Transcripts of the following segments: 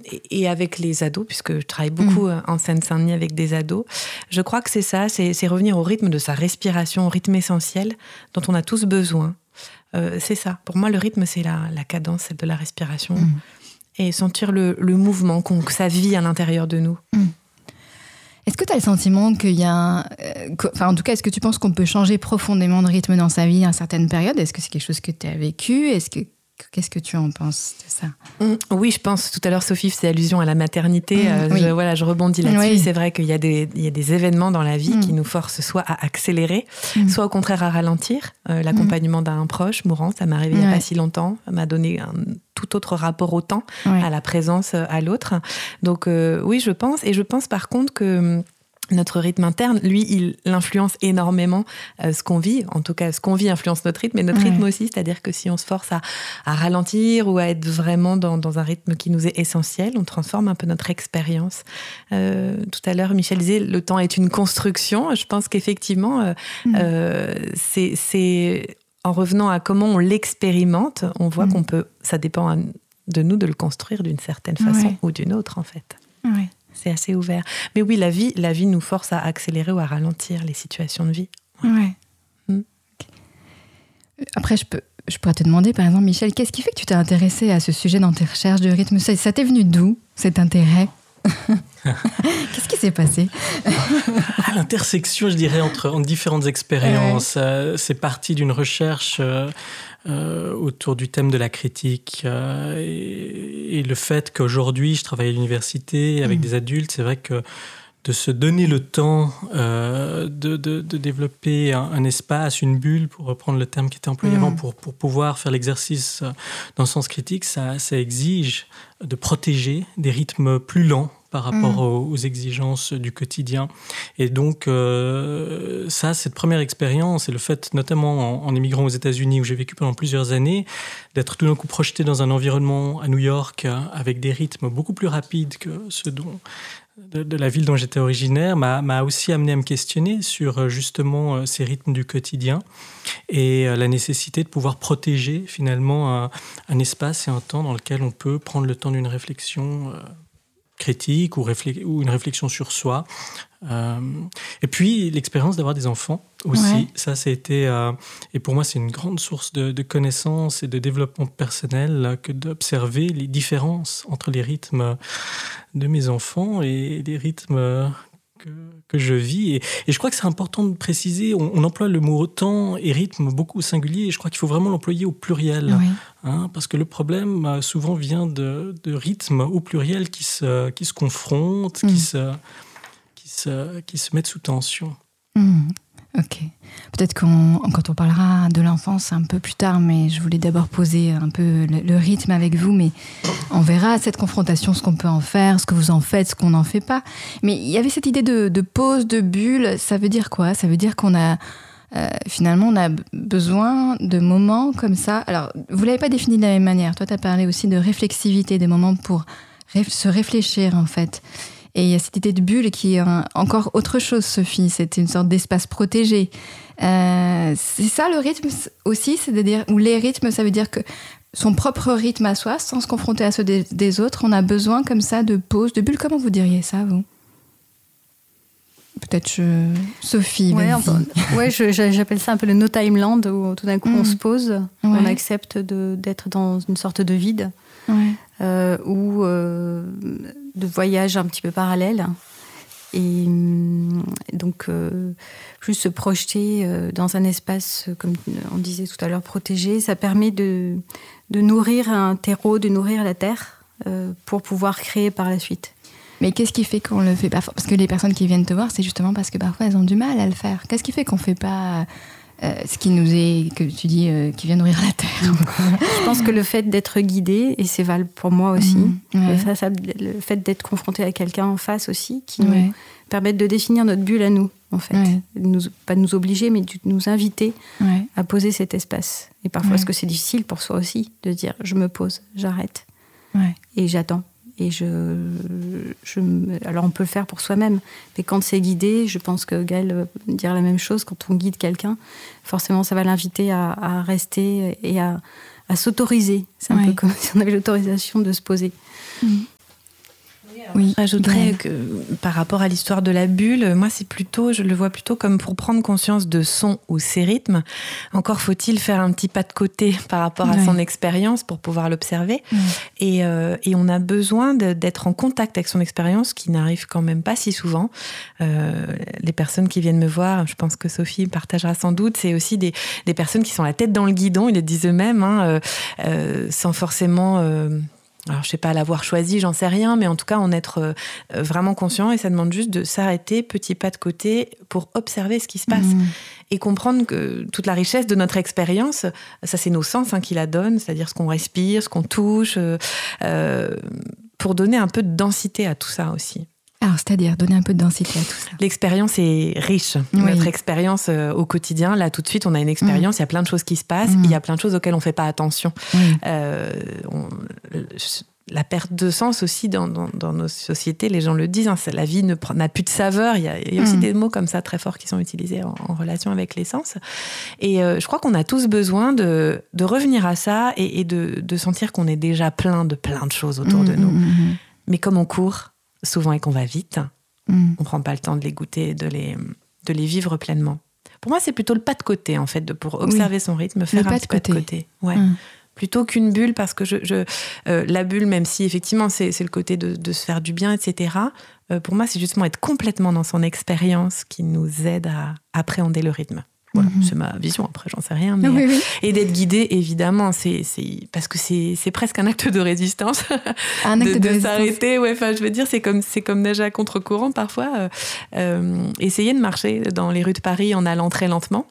et avec les ados, puisque je travaille beaucoup en Seine-Saint-Denis avec des ados, je crois que c'est ça, c'est revenir au rythme de sa respiration, au rythme essentiel dont on a tous besoin. C'est ça. Pour moi, le rythme, c'est la cadence, celle de la respiration. Et sentir le mouvement, que ça vit à l'intérieur de nous. Est-ce que tu as le sentiment qu'il y a... en tout cas, est-ce que tu penses qu'on peut changer profondément de rythme dans sa vie à certaines périodes ? Est-ce que c'est quelque chose que tu as vécu ? Qu'est-ce que tu en penses de ça ? Oui, je pense. Tout à l'heure, Sophie faisait allusion à la maternité. Je rebondis là-dessus. Oui. C'est vrai qu'il y a des événements dans la vie qui nous forcent soit à accélérer, soit au contraire à ralentir. L'accompagnement d'un proche mourant, ça m'est arrivé il n'y a pas si longtemps. Ça m'a donné un tout autre rapport au temps, à la présence, à l'autre. Donc oui, je pense. Et je pense par contre que notre rythme interne, lui, il influence énormément ce qu'on vit. En tout cas, ce qu'on vit influence notre rythme, mais notre rythme aussi. C'est-à-dire que si on se force à ralentir ou à être vraiment dans un rythme qui nous est essentiel, on transforme un peu notre expérience. Tout à l'heure, Michel disait, le temps est une construction. Je pense qu'effectivement, c'est en revenant à comment on l'expérimente, on voit qu'on peut, ça dépend de nous de le construire d'une certaine façon ou d'une autre, en fait. Oui. C'est assez ouvert. Mais oui, la vie nous force à accélérer ou à ralentir les situations de vie. Ouais. Okay. Après, je pourrais te demander, par exemple, Michel, qu'est-ce qui fait que tu t'es intéressée à ce sujet dans tes recherches de rythme ? Ça t'est venu d'où, cet intérêt ? Qu'est-ce qui s'est passé ? À l'intersection, je dirais, entre différentes expériences. C'est parti d'une recherche autour du thème de la critique et le fait qu'aujourd'hui, je travaille à l'université avec des adultes, c'est vrai que de se donner le temps de développer un espace, une bulle, pour reprendre le terme qui était employé avant, pour pouvoir faire l'exercice dans le sens critique, ça exige de protéger des rythmes plus lents par rapport aux exigences du quotidien. Et donc, cette première expérience, et le fait, notamment en émigrant aux États-Unis, où j'ai vécu pendant plusieurs années, d'être tout d'un coup projeté dans un environnement à New York avec des rythmes beaucoup plus rapides que ceux de la ville dont j'étais originaire, m'a aussi amené à me questionner sur justement ces rythmes du quotidien et la nécessité de pouvoir protéger finalement un espace et un temps dans lequel on peut prendre le temps d'une réflexion critique ou une réflexion sur soi. Et puis, l'expérience d'avoir des enfants aussi. Ça a été... et pour moi, c'est une grande source de connaissances et de développement personnel que d'observer les différences entre les rythmes de mes enfants et les rythmes que je vis. Et je crois que c'est important de préciser, on emploie le mot temps et rythme beaucoup au singulier, et je crois qu'il faut vraiment l'employer au pluriel. Parce que le problème souvent vient de rythmes au pluriel qui se confrontent, qui se mettent sous tension. Ok. Peut-être quand on parlera de l'enfance un peu plus tard, mais je voulais d'abord poser un peu le rythme avec vous, mais on verra cette confrontation, ce qu'on peut en faire, ce que vous en faites, ce qu'on n'en fait pas. Mais il y avait cette idée de pause, de bulle. Ça veut dire quoi ? Ça veut dire qu'on a... finalement, on a besoin de moments comme ça. Alors, vous ne l'avez pas défini de la même manière. Toi, tu as parlé aussi de réflexivité, des moments pour se réfléchir, en fait. Et il y a cette idée de bulle qui est encore autre chose, Sophie. C'est une sorte d'espace protégé. C'est ça le rythme aussi, c'est-à-dire, ou les rythmes, ça veut dire que son propre rythme à soi, sans se confronter à ceux des autres, on a besoin comme ça de pause, de bulle. Comment vous diriez ça, vous ? Peut-être Sophie, j'appelle ça un peu le no time land, où tout d'un coup on se pose, on accepte d'être dans une sorte de vide, ou de voyage un petit peu parallèle. Et donc, juste se projeter dans un espace, comme on disait tout à l'heure, protégé, ça permet de nourrir un terreau, de nourrir la terre, pour pouvoir créer par la suite. Mais qu'est-ce qui fait qu'on le fait pas ? Parce que les personnes qui viennent te voir, c'est justement parce que parfois elles ont du mal à le faire. Qu'est-ce qui fait qu'on fait pas ce qui nous est, que tu dis, qui vient nourrir la terre ? Je pense que le fait d'être guidé, et c'est valable pour moi aussi, le fait d'être confronté à quelqu'un en face aussi, qui nous permet de définir notre bulle à nous, en fait. Pas de nous obliger, mais de nous inviter à poser cet espace. Et parfois, parce que c'est difficile pour soi aussi, de dire, je me pose, j'arrête, et j'attends. Et alors on peut le faire pour soi-même, mais quand c'est guidé, je pense que Gaëlle va dire la même chose. Quand on guide quelqu'un, forcément ça va l'inviter à rester et à s'autoriser. C'est un peu comme si on avait l'autorisation de se poser. Oui, j'ajouterais que par rapport à l'histoire de la bulle, moi je le vois plutôt comme pour prendre conscience de son ou ses rythmes. Encore faut-il faire un petit pas de côté par rapport à son expérience pour pouvoir l'observer. Et on a besoin d'être en contact avec son expérience, qui n'arrive quand même pas si souvent. Les personnes qui viennent me voir, je pense que Sophie partagera sans doute, c'est aussi des personnes qui sont la tête dans le guidon, ils le disent eux-mêmes, sans forcément... alors, je sais pas l'avoir choisi, j'en sais rien, mais en tout cas, en être vraiment conscient, et ça demande juste de s'arrêter, petit pas de côté, pour observer ce qui se passe. Et comprendre que toute la richesse de notre expérience, ça, c'est nos sens qui la donnent, c'est-à-dire ce qu'on respire, ce qu'on touche, pour donner un peu de densité à tout ça aussi. Alors, c'est-à-dire donner un peu de densité à tout ça. L'expérience est riche. Notre expérience au quotidien, là, tout de suite, on a une expérience, il y a plein de choses qui se passent, il y a plein de choses auxquelles on ne fait pas attention. La perte de sens aussi dans nos sociétés, les gens le disent, la vie n'a plus de saveur. Il y a aussi des mots comme ça très forts qui sont utilisés en relation avec les sens. Et je crois qu'on a tous besoin de revenir à ça et de sentir qu'on est déjà plein de choses autour de nous. Mais comme on court souvent et qu'on va vite, on ne prend pas le temps de les goûter, de les vivre pleinement. Pour moi, c'est plutôt le pas de côté, en fait, pour observer son rythme, faire un petit pas de côté. Ouais. Plutôt qu'une bulle, parce que la bulle, même si effectivement c'est le côté de se faire du bien, etc., pour moi, c'est justement être complètement dans son expérience qui nous aide à appréhender le rythme. Voilà, c'est ma vision, après j'en sais rien. Mais, et d'être guidé, évidemment, c'est parce que c'est presque un acte de résistance. Un acte de résistance. S'arrêter, je veux dire, c'est comme nager à contre-courant parfois. Essayer de marcher dans les rues de Paris en allant très lentement.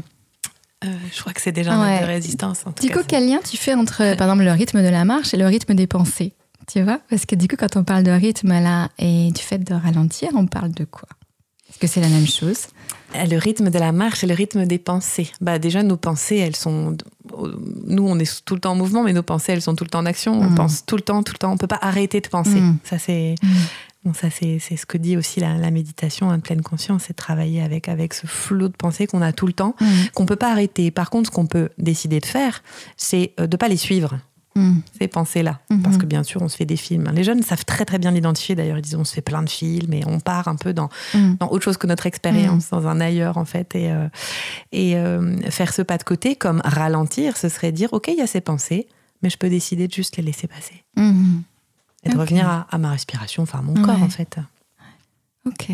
Je crois que c'est déjà un acte de résistance. Du coup, quel lien tu fais entre, par exemple, le rythme de la marche et le rythme des pensées ? Tu vois ? Parce que du coup, quand on parle de rythme là et du fait de ralentir, on parle de quoi ? Est-ce que c'est la même chose ? Le rythme de la marche et le rythme des pensées. Déjà, nos pensées, elles sont... Nous, on est tout le temps en mouvement, mais nos pensées, elles sont tout le temps en action. On pense tout le temps. On ne peut pas arrêter de penser. Ça, c'est... Bon, ça, c'est ce que dit aussi la méditation de pleine conscience, c'est de travailler avec ce flot de pensées qu'on a tout le temps, qu'on ne peut pas arrêter. Par contre, ce qu'on peut décider de faire, c'est de ne pas les suivre. Ces pensées-là. Parce que bien sûr, on se fait des films. Les jeunes savent très très bien l'identifier. D'ailleurs, ils disent on se fait plein de films et on part un peu dans autre chose que notre expérience, dans un ailleurs en fait. Et faire ce pas de côté, comme ralentir, ce serait dire ok, il y a ces pensées, mais je peux décider de juste les laisser passer. Et de revenir à ma respiration, enfin à mon corps en fait. Ok.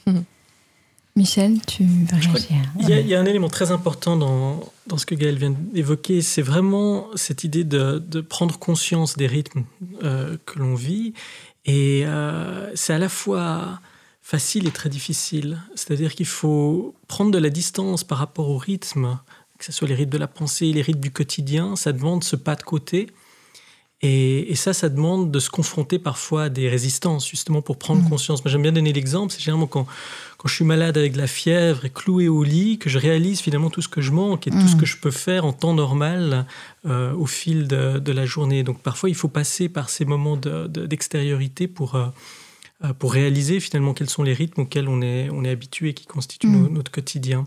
Michel, tu veux réagir ? Il y a un élément très important dans ce que Gaëlle vient d'évoquer, c'est vraiment cette idée de prendre conscience des rythmes que l'on vit. Et c'est à la fois facile et très difficile. C'est-à-dire qu'il faut prendre de la distance par rapport aux rythmes, que ce soit les rythmes de la pensée, les rythmes du quotidien. Ça demande ce pas de côté. Et ça demande de se confronter parfois à des résistances, justement pour prendre conscience. Moi, j'aime bien donner l'exemple, c'est généralement quand je suis malade avec de la fièvre et cloué au lit, que je réalise finalement tout ce que je manque et tout ce que je peux faire en temps normal au fil de la journée. Donc parfois, il faut passer par ces moments d'extériorité pour réaliser finalement quels sont les rythmes auxquels on est habitué et qui constituent notre quotidien.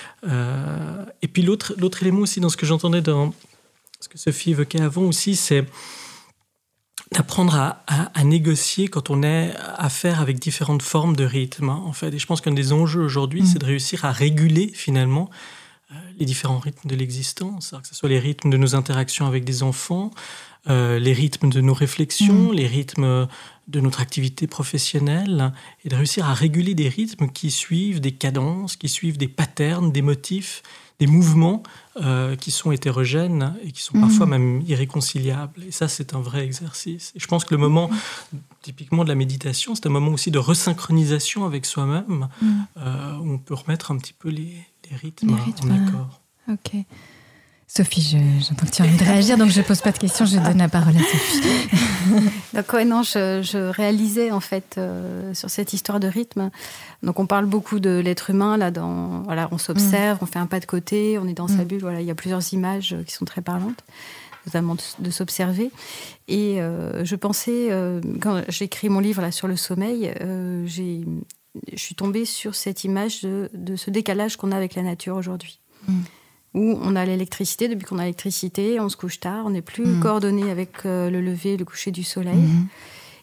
Et puis l'autre élément aussi dans ce que j'entendais dans ce que Sophie évoquait avant aussi, c'est d'apprendre à négocier quand on est à faire avec différentes formes de rythme, en fait. Et je pense qu'un des enjeux aujourd'hui, c'est de réussir à réguler, finalement, les différents rythmes de l'existence, que ce soit les rythmes de nos interactions avec des enfants, les rythmes de nos réflexions, les rythmes de notre activité professionnelle, et de réussir à réguler des rythmes qui suivent des cadences, qui suivent des patterns, des motifs, des mouvements qui sont hétérogènes et qui sont parfois même irréconciliables. Et ça, c'est un vrai exercice. Et je pense que le moment, typiquement de la méditation, c'est un moment aussi de resynchronisation avec soi-même, où on peut remettre un petit peu les rythmes en accord. Ok. Sophie, j'entends que tu as envie de réagir, donc je ne pose pas de questions, je donne la parole à Sophie. Donc, je réalisais en fait sur cette histoire de rythme. Donc, on parle beaucoup de l'être humain, là, on s'observe, on fait un pas de côté, on est dans sa bulle. Voilà, il y a plusieurs images qui sont très parlantes, notamment de s'observer. Et je pensais, quand j'ai écrit mon livre là, sur le sommeil, je suis tombée sur cette image de ce décalage qu'on a avec la nature aujourd'hui. Où on a l'électricité, depuis qu'on a l'électricité, on se couche tard, on n'est plus coordonné avec le lever, le coucher du soleil.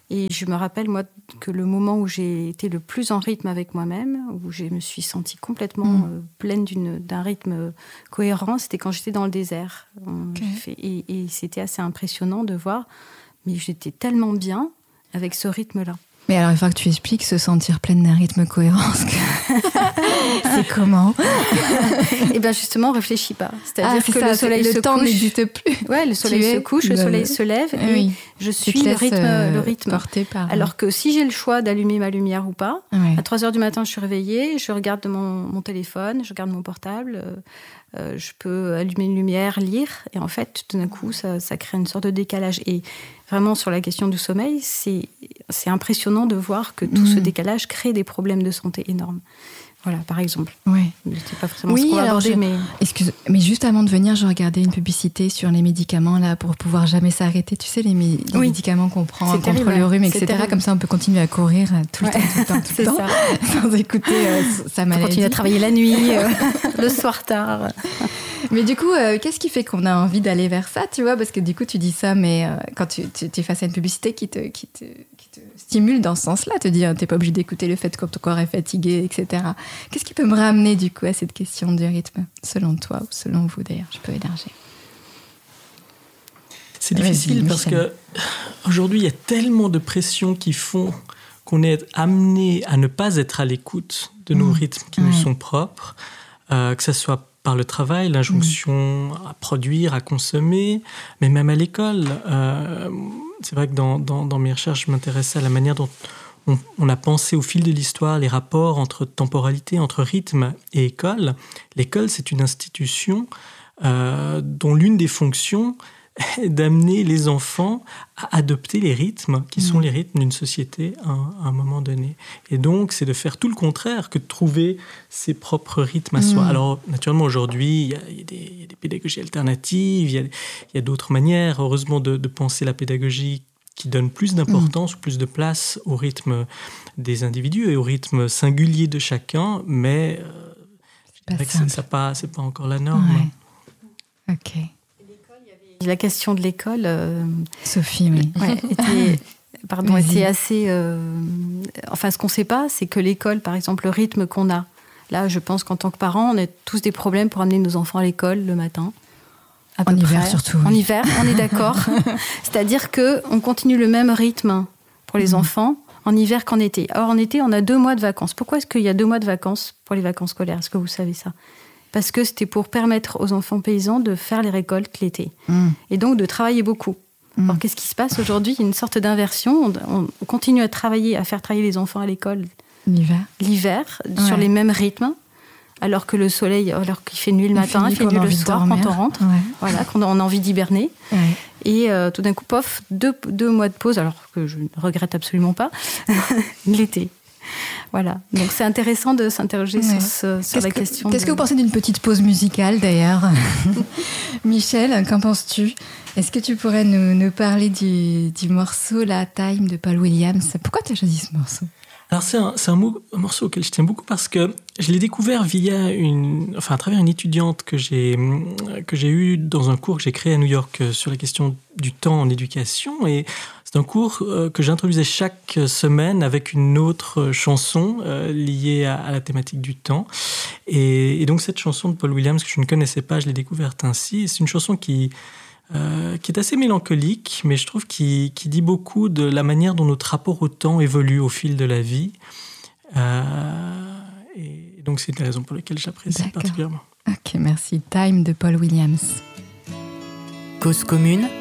Et je me rappelle, moi, que le moment où j'ai été le plus en rythme avec moi-même, où je me suis sentie complètement pleine d'un rythme cohérent, c'était quand j'étais dans le désert. Et c'était assez impressionnant de voir, mais j'étais tellement bien avec ce rythme-là. Mais alors, il faut que tu expliques se sentir pleine d'un rythme cohérent. C'est comment? Eh bien, justement, on ne réfléchit pas. C'est-à-dire que le soleil se couche. Le temps n'existe plus. Ouais, le soleil se couche, le soleil se lève et je suis le rythme. Porté par... Alors que si j'ai le choix d'allumer ma lumière ou pas, à 3h du matin, je suis réveillée, je regarde mon téléphone, je regarde mon portable, je peux allumer une lumière, lire, et en fait, tout d'un coup, ça crée une sorte de décalage. Et vraiment, sur la question du sommeil, c'est impressionnant de voir que tout ce décalage crée des problèmes de santé énormes. Voilà, par exemple. Ouais. C'est pas forcément ce qu'on va aborder, mais... mais juste avant de venir, je regardais une publicité sur les médicaments là pour pouvoir jamais s'arrêter. Tu sais, les médicaments qu'on prend contre le rhume, etc. Terrible. Comme ça, on peut continuer à courir tout le temps, ça. sans écouter sa maladie. Continuer à travailler la nuit, le soir tard. Mais du coup, qu'est-ce qui fait qu'on a envie d'aller vers ça, tu vois? Parce que du coup, tu dis ça, mais quand tu es face à une publicité qui te stimule dans ce sens-là, te dire t'es pas obligé d'écouter le fait que ton corps est fatigué, etc. Qu'est-ce qui peut me ramener du coup à cette question du rythme, selon toi ou selon vous d'ailleurs? Je peux élargir. C'est difficile parce que aujourd'hui il y a tellement de pressions qui font qu'on est amené à ne pas être à l'écoute de nos rythmes qui nous sont propres, que ça soit par le travail, l'injonction à produire, à consommer, mais même à l'école. C'est vrai que dans mes recherches, je m'intéressais à la manière dont on a pensé au fil de l'histoire les rapports entre temporalité, entre rythme et école. L'école, c'est une institution dont l'une des fonctions est d'amener les enfants à adopter les rythmes qui sont les rythmes d'une société à un moment donné. Et donc, c'est de faire tout le contraire que de trouver ses propres rythmes à soi. Alors, naturellement, aujourd'hui, il y a des pédagogies alternatives, il y a d'autres manières, heureusement, de penser la pédagogie qui donne plus d'importance ou plus de place au rythme des individus et au rythme singulier de chacun, mais je dirais que c'est pas encore la norme. Ouais. Ok. La question de l'école, Sophie, oui. était assez... Enfin, ce qu'on ne sait pas, c'est que l'école, par exemple, le rythme qu'on a, là, je pense qu'en tant que parents, on a tous des problèmes pour amener nos enfants à l'école le matin. En hiver surtout. En hiver, on est d'accord. C'est-à-dire qu'on continue le même rythme pour les enfants en hiver qu'en été. Alors, en été, on a 2 mois de vacances. Pourquoi est-ce qu'il y a 2 mois de vacances pour les vacances scolaires? Est-ce que vous savez ça? Parce que c'était pour permettre aux enfants paysans de faire les récoltes l'été. Et donc de travailler beaucoup. Alors, qu'est-ce qui se passe aujourd'hui? Il y a une sorte d'inversion. On continue à faire travailler les enfants à l'école l'hiver sur les mêmes rythmes. Alors que le soleil, alors qu'il fait nuit le matin, il fait nuit le soir quand on rentre. Voilà, quand on a envie d'hiberner. Et tout d'un coup, pof, 2 mois de pause, alors que je ne regrette absolument pas, l'été. Voilà, donc c'est intéressant de s'interroger sur la question. Qu'est-ce que vous pensez d'une petite pause musicale d'ailleurs? Michel, qu'en penses-tu? Est-ce que tu pourrais nous parler du morceau La Time de Paul Williams? Pourquoi tu as choisi ce morceau? Alors c'est un morceau auquel je tiens beaucoup parce que je l'ai découvert à travers une étudiante que j'ai eue dans un cours que j'ai créé à New York sur la question du temps en éducation. Et c'est un cours que j'introduisais chaque semaine avec une autre chanson liée à la thématique du temps. Et donc cette chanson de Paul Williams que je ne connaissais pas, je l'ai découverte ainsi. C'est une chanson qui est assez mélancolique, mais je trouve qui dit beaucoup de la manière dont notre rapport au temps évolue au fil de la vie. Et donc, c'est une des raisons pour lesquelles j'apprécie particulièrement. Ok, merci. Time de Paul Williams. Cause commune